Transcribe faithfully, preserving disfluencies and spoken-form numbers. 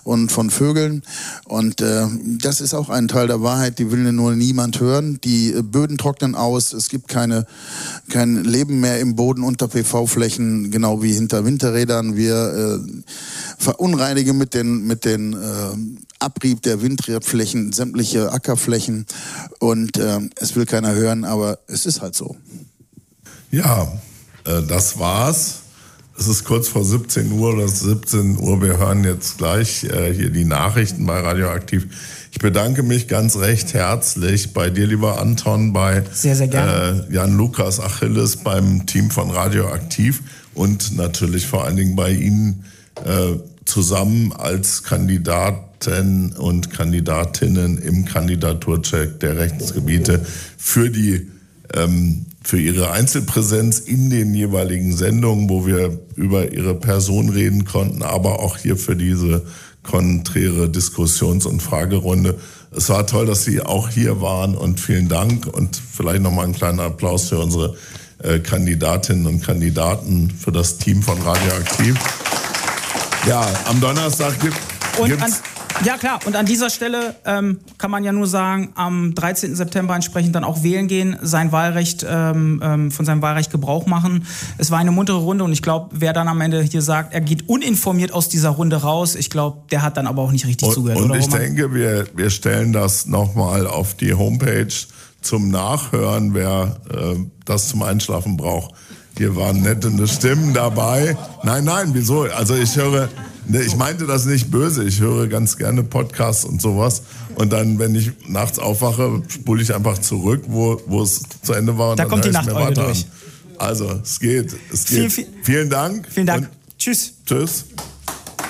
und von Vögeln. Und äh, das ist auch ein Teil der Wahrheit, die will nur niemand hören. Die äh, Böden trocknen aus, es gibt keine, kein Leben mehr im Boden unter P V-Flächen, genau wie hinter Winterrädern. Wir äh, verunreinigen mit den, mit den äh, Abrieb der Windradflächen sämtliche Ackerflächen und äh, es will keiner hören, aber es ist halt so. Ja, äh, das war's. Es ist kurz vor siebzehn Uhr oder siebzehn Uhr. Wir hören jetzt gleich äh, hier die Nachrichten bei Radioaktiv. Ich bedanke mich ganz recht herzlich bei dir, lieber Anton, bei sehr, sehr gerne. Äh, Jan-Lukas Achilles, beim Team von Radioaktiv und natürlich vor allen Dingen bei Ihnen äh, zusammen als Kandidaten und Kandidatinnen im Kandidaturcheck der Rechtsgebiete für die ähm, für ihre Einzelpräsenz in den jeweiligen Sendungen, wo wir über ihre Person reden konnten, aber auch hier für diese konträre Diskussions- und Fragerunde. Es war toll, dass Sie auch hier waren und vielen Dank und vielleicht nochmal einen kleinen Applaus für unsere äh, Kandidatinnen und Kandidaten, für das Team von Radioaktiv. Ja, am Donnerstag gibt es... Ja klar, und an dieser Stelle ähm, kann man ja nur sagen, am dreizehnten September entsprechend dann auch wählen gehen, sein Wahlrecht, ähm, ähm, von seinem Wahlrecht Gebrauch machen. Es war eine muntere Runde und ich glaube, wer dann am Ende hier sagt, er geht uninformiert aus dieser Runde raus, ich glaube, der hat dann aber auch nicht richtig und, zugehört. Und oder, ich Roman? denke, wir, wir stellen das nochmal auf die Homepage zum Nachhören, wer äh, das zum Einschlafen braucht. Hier waren nette Stimmen dabei. Nein, nein, wieso? Also ich höre... Ich meinte das nicht böse, ich höre ganz gerne Podcasts und sowas und dann, wenn ich nachts aufwache, spule ich einfach zurück, wo, wo es zu Ende war und da dann kommt die höre ich mir Nachteule weiter durch. an. Also, es geht, es geht. Vielen, viel, vielen Dank. Vielen Dank. Und Tschüss. Tschüss.